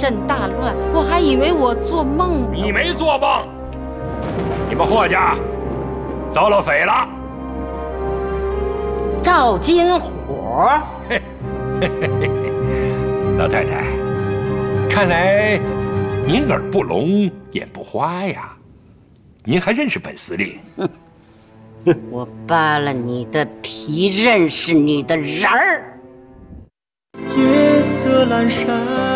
阵大乱，我还以为我做梦呢。 你没做梦，你们霍家遭了匪了。 赵金虎， 老太太，看来您耳不聋眼不花呀。您还认识本司令？ 我扒了你的皮，认识你的人儿。 夜色阑珊。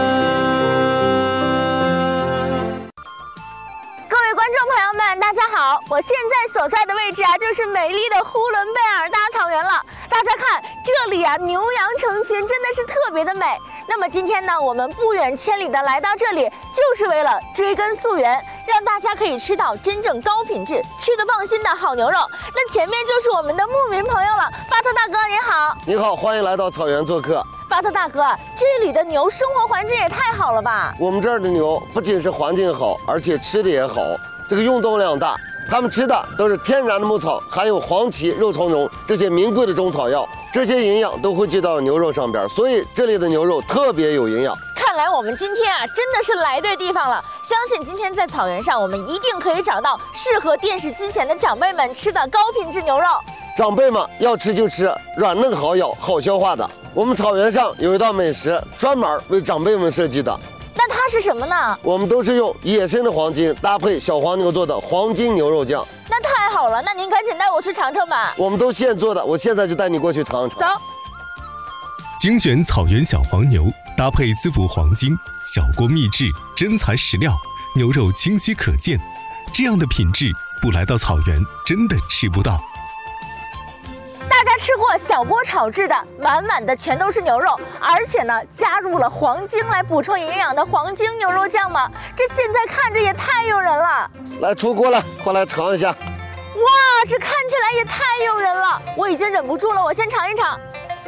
各位观众朋友们，大家好！我现在所在的位置啊，就是美丽的呼伦贝尔大草原了。大家看，这里啊，牛羊成群，真的是特别的美。那么今天呢，我们不远千里的来到这里，就是为了追根溯源，让大家可以吃到真正高品质、吃得放心的好牛肉。那前面就是我们的牧民朋友了，巴特大哥您好。 您好，欢迎来到草原做客。 巴特大哥，这里的牛生活环境也太好了吧？ 我们这儿的牛不仅是环境好，而且吃的也好，这个运动量大。它们吃的都是天然的牧草，含有黄芪、肉苁蓉这些名贵的中草药，这些营养都汇聚到牛肉上边，所以这里的牛肉特别有营养。 看来我们今天啊，真的是来对地方了。相信今天在草原上，我们一定可以找到适合电视机前的长辈们吃的高品质牛肉。 长辈们要吃就吃软嫩好咬、好消化的。我们草原上有一道美食，专门为长辈们设计的。 那它是什么呢？ 我们都是用野生的黄金搭配小黄牛做的黄金牛肉酱。 那太好了，那您赶紧带我去尝尝吧。 我们都现做的，我现在就带你过去尝一尝。 走。 精选草原小黄牛，搭配滋补黄金，小锅秘制，真材实料，牛肉清晰可见。这样的品质，不来到草原真的吃不到。 大家吃过小锅炒制的，满满的全都是牛肉，而且呢，加入了黄精来补充营养的黄精牛肉酱吗？这现在看着也太诱人了。 来，出锅了，快来尝一下。 哇，这看起来也太诱人了，我已经忍不住了，我先尝一尝。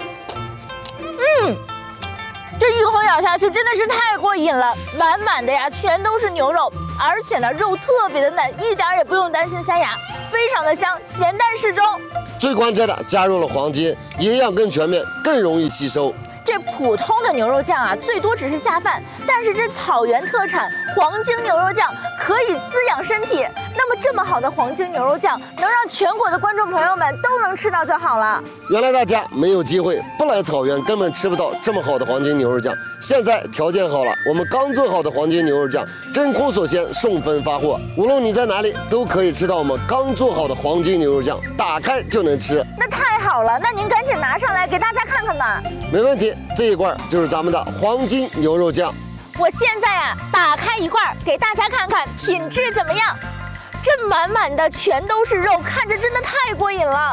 这一口咬下去真的是太过瘾了，满满的呀，全都是牛肉，而且呢，肉特别的嫩，一点也不用担心塞牙，非常的香，咸淡适中。 最关键的，加入了黄金，营养更全面，更容易吸收。 这普通的牛肉酱啊，最多只是下饭，但是这草原特产黄精牛肉酱可以滋养身体。那么这么好的黄精牛肉酱，能让全国的观众朋友们都能吃到就好了。 原来大家没有机会，不来草原根本吃不到这么好的黄金牛肉酱。现在条件好了，我们刚做好的黄金牛肉酱真空锁鲜，送分发货，无论你在哪里都可以吃到我们刚做好的黄金牛肉酱，打开就能吃。 那太好了，那您赶紧拿上来给大家看看吧。 没问题，这一罐就是咱们的黄金牛肉酱。 我现在啊，打开一罐给大家看看品质怎么样。这满满的全都是肉，看着真的太过瘾了。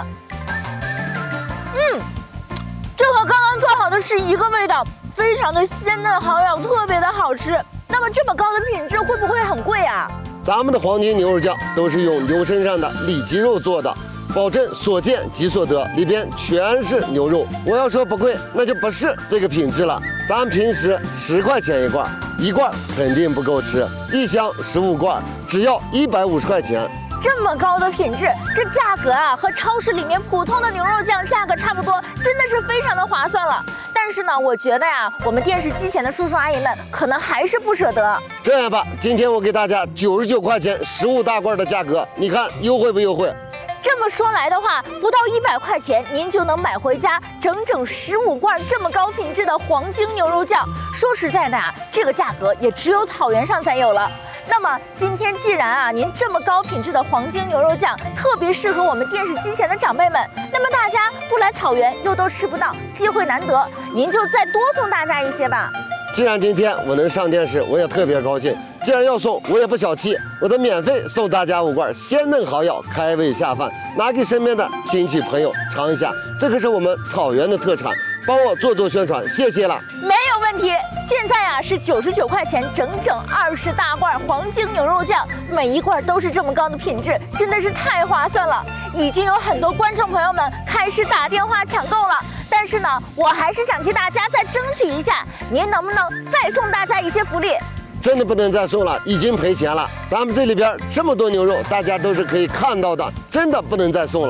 这和刚刚做好的是一个味道，非常的鲜嫩好咬，特别的好吃。那么这么高的品质会不会很贵啊？ 咱们的黄金牛肉酱都是用牛身上的里脊肉做的，保证所见即所得，里边全是牛肉。我要说不贵，那就不是这个品质了。咱平时10块钱一罐，一罐肯定不够吃，一箱15罐，只要150块钱。 这么高的品质，这价格啊和超市里面普通的牛肉酱价格差不多，真的是非常的划算了。但是呢，我觉得呀，我们电视机前的叔叔阿姨们可能还是不舍得。 这样吧，今天我给大家99块钱15大罐的价格，你看优惠不优惠？ 这么说来的话，不到100块钱，您就能买回家整整15罐这么高品质的黄金牛肉酱。说实在的啊，这个价格也只有草原上才有了。那么今天既然啊，您这么高品质的黄金牛肉酱特别适合我们电视机前的长辈们，那么大家不来草原又都吃不到，机会难得，您就再多送大家一些吧。 既然今天我能上电视，我也特别高兴。既然要送，我也不小气，我得免费送大家5罐鲜嫩好咬、开胃下饭，拿给身边的亲戚朋友尝一下。这可是我们草原的特产，帮我做宣传，谢谢了。 没有问题。现在啊是99块钱，整整20大罐黄金牛肉酱，每一罐都是这么高的品质，真的是太划算了。已经有很多观众朋友们开始打电话抢购了。但是呢，我还是想替大家再争取一下，您能不能再送大家一些福利？ 真的不能再送了，已经赔钱了。咱们这里边这么多牛肉，大家都是可以看到的，真的不能再送了。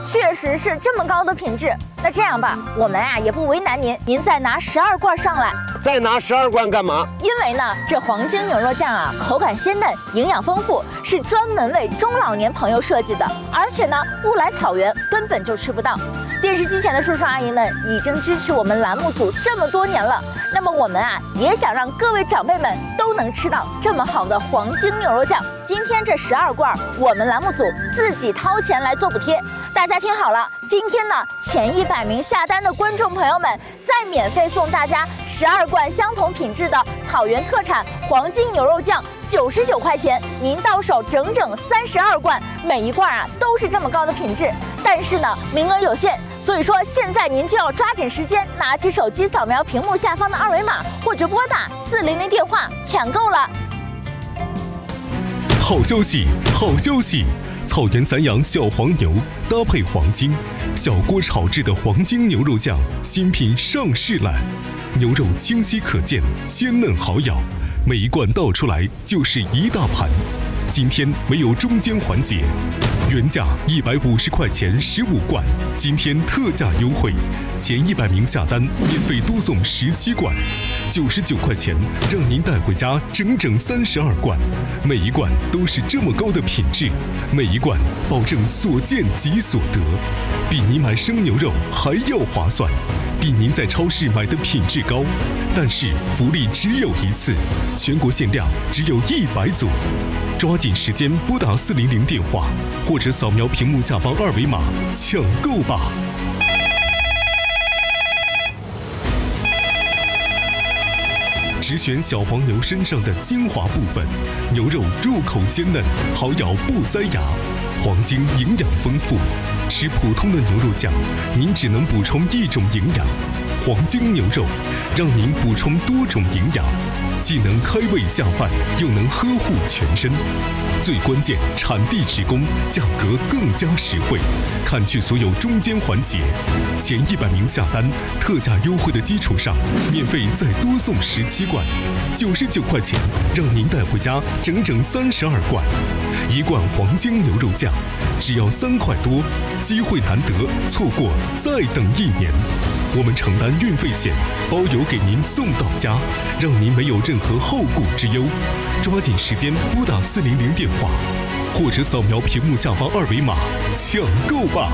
确实是这么高的品质。那这样吧，我们也不为难您，您再拿12罐上来。 再拿12罐干嘛？ 因为呢，这黄金牛肉酱口感鲜嫩，营养丰富，是专门为中老年朋友设计的。而且呢，不来草原根本就吃不到。电视机前的叔叔阿姨们已经支持我们栏目组这么多年了，那么我们也想让各位长辈们都能吃到这么好的黄金牛肉酱。今天这12罐，我们栏目组自己掏钱来做补贴。大家听好了，今天呢，前100名下单的观众朋友们，再免费送大家12罐相同品质的草原特产黄金牛肉酱，99块钱，您到手整整32罐，每一罐都是这么高的品质。但是呢，名额有限，所以说现在您就要抓紧时间，拿起手机扫描屏幕下方的2维码，或者拨打400电话抢购了。 好消息，好消息！草原散养小黄牛搭配黄金，小锅炒制的黄金牛肉酱新品上市了。牛肉清晰可见，鲜嫩好咬，每一罐倒出来就是一大盘。今天没有中间环节，原价150块钱15罐，今天特价优惠，前100名下单免费多送17罐，99块钱让您带回家整整32罐，每一罐都是这么高的品质，每一罐保证所见即所得，比您买生牛肉还要划算，比您在超市买的品质高。但是福利只有一次，全国限量只有100组，抓紧时间拨打400电话，或者扫描屏幕下方2维码抢购吧。只选小黄牛身上的精华部分，牛肉入口鲜嫩，好咬不塞牙，黄金营养丰富。吃普通的牛肉酱，您只能补充一种营养，黄金牛肉让您补充多种营养，既能开胃下饭，又能呵护全身。最关键，产地直供，价格更加实惠，砍去所有中间环节。前100名下单，特价优惠的基础上，免费再多送17罐，99块钱让您带回家整整32罐。1罐黄金牛肉酱只要3块多，机会难得，错过再等1年。我们承担运费险，包邮给您送到家，让您没有任何后顾之忧。抓紧时间拨打400电话，或者扫描屏幕下方2维码抢购吧。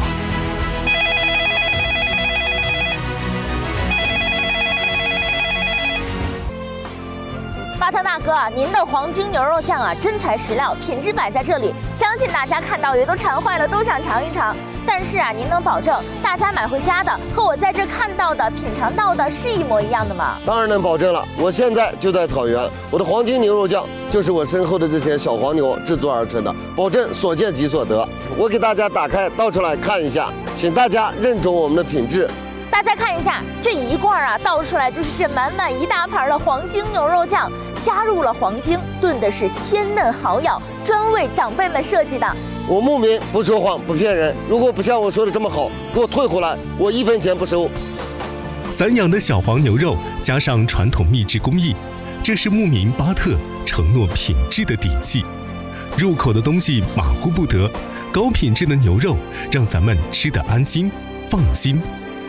巴特大哥，您的黄金牛肉酱真材实料，品质摆在这里，相信大家看到也都馋坏了，都想尝一尝。但是您能保证大家买回家的和我在这看到的、品尝到的是一模一样的吗？ 当然能保证了，我现在就在草原，我的黄金牛肉酱就是我身后的这些小黄牛制作而成的，保证所见即所得。我给大家打开倒出来看一下，请大家认准我们的品质。 大家看一下，这一罐倒出来就是这满满一大盘的黄金牛肉酱，加入了黄金，炖的是鲜嫩好咬，专为长辈们设计的。 我牧民不说谎不骗人，如果不像我说的这么好，给我退回来，我1分钱不收。 散养的小黄牛肉加上传统秘制工艺，这是牧民巴特承诺品质的底气。入口的东西马虎不得，高品质的牛肉让咱们吃得安心放心。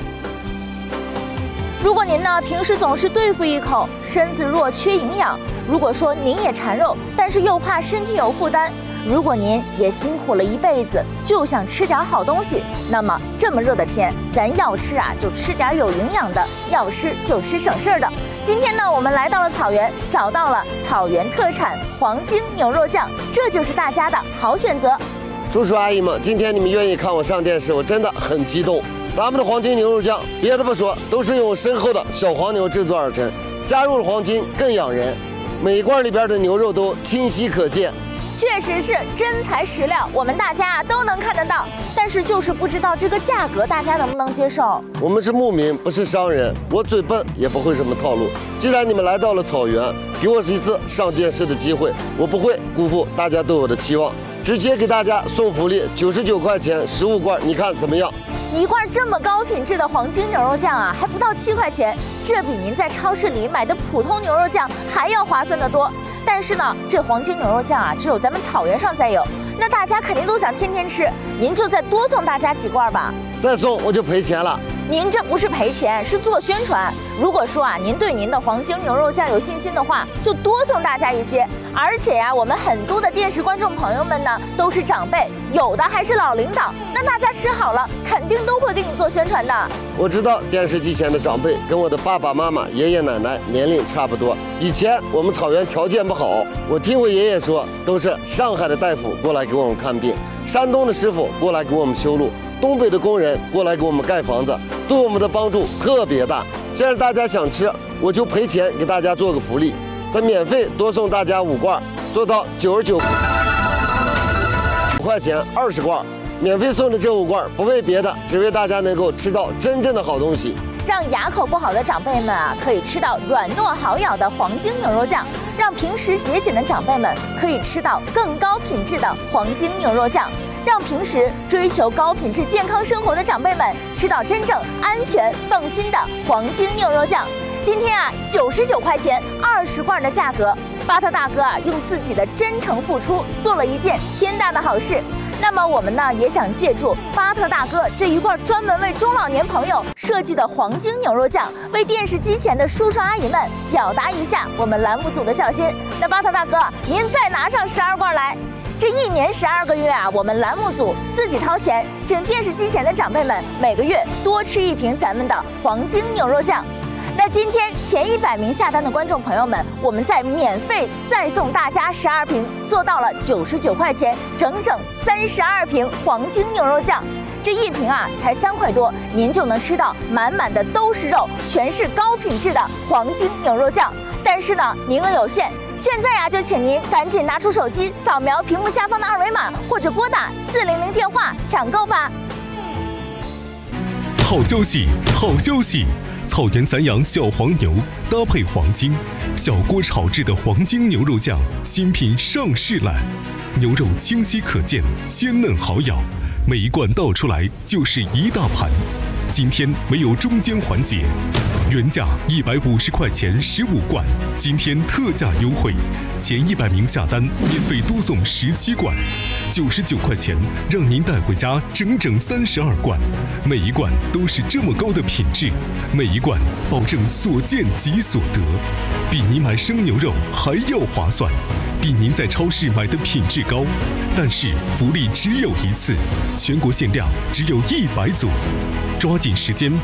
如果您平时总是对付一口，身子弱缺营养；如果说您也馋肉，但是又怕身体有负担；如果您也辛苦了一辈子，就想吃点好东西，那么这么热的天，咱要吃就吃点有营养的，要吃就吃省事儿的。今天呢，我们来到了草原，找到了草原特产黄金牛肉酱，这就是大家的好选择。 叔叔阿姨们，今天你们愿意看我上电视，我真的很激动。咱们的黄金牛肉酱，别的不说，都是用我身后的小黄牛制作而成，加入了黄金更养人，每一罐里边的牛肉都清晰可见。 确实是真材实料，我们大家都能看得到，但是就是不知道这个价格大家能不能接受。 我们是牧民，不是商人，我嘴笨也不会什么套路。既然你们来到了草原，给我一次上电视的机会，我不会辜负大家对我的期望，直接给大家送福利，99块钱15罐，你看怎么样？ 一罐这么高品质的黄金牛肉酱还不到7块钱，这比您在超市里买的普通牛肉酱还要划算得多。但是呢，这黄金牛肉酱只有咱们草原上才有。 那大家肯定都想天天吃，您就再多送大家几罐吧。 再送我就赔钱了。 您这不是赔钱，是做宣传。如果说您对您的黄金牛肉酱有信心的话，就多送大家一些。而且我们很多的电视观众朋友们呢，都是长辈，有的还是老领导。那大家吃好了，肯定都会给你做宣传的。 我知道电视机前的长辈跟我的爸爸妈妈、爷爷奶奶年龄差不多。以前我们草原条件不好，我听我爷爷说，都是上海的大夫过来给我们看病，山东的师傅过来给我们修路，东北的工人过来给我们盖房子，对我们的帮助特别大。既然大家想吃，我就赔钱给大家做个福利，再免费多送大家5罐，做到99块钱20罐。免费送的这5罐，不为别的，只为大家能够吃到真正的好东西。 让牙口不好的长辈们可以吃到软糯好咬的黄金牛肉酱，让平时节俭的长辈们可以吃到更高品质的黄金牛肉酱，让平时追求高品质健康生活的长辈们吃到真正安全放心的黄金牛肉酱。今天99块钱20罐的价格，巴特大哥用自己的真诚付出做了一件天大的好事。那么我们呢也想借助巴特大哥这一罐专门为中老年朋友设计的黄金牛肉酱，为电视机前的叔叔阿姨们表达一下我们栏目组的孝心。那巴特大哥，您再拿上12罐来。这1年12个月我们栏目组自己掏钱，请电视机前的长辈们每个月多吃1瓶咱们的黄金牛肉酱。那今天前100名下单的观众朋友们，我们再免费再送大家12瓶，做到了99块钱，整整32瓶黄金牛肉酱。这1瓶才3块多，您就能吃到满满的都是肉，全是高品质的黄金牛肉酱。但是呢，名额有限，现在就请您赶紧拿出手机，扫描屏幕下方的2维码，或者拨打400电话抢购吧。 好消息，好消息！草原散养小黄牛搭配黄金，小锅炒制的黄金牛肉酱新品上市了。牛肉清晰可见，鲜嫩好咬，每一罐倒出来就是一大盘。今天没有中间环节，原价150块钱15罐，今天特价优惠，前100名下单免费多送17罐，99块钱让您带回家整整32罐，每一罐都是这么高的品质，每一罐保证所见即所得，比您买生牛肉还要划算，比您在超市买的品质高。但是福利只有一次，全国限量只有100组，抓紧时间